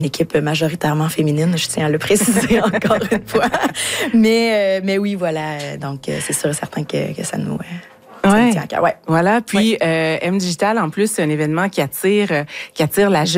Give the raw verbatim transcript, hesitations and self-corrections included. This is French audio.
Une équipe majoritairement féminine, je tiens à le préciser encore une fois. Mais, euh, mais oui, voilà. Donc, euh, c'est sûr et certain que, que ça nous... Euh, ouais. ça nous tient à cœur. Ouais. Voilà. Puis, ouais. euh, M Digital, en plus, c'est un événement qui attire, euh, qui attire la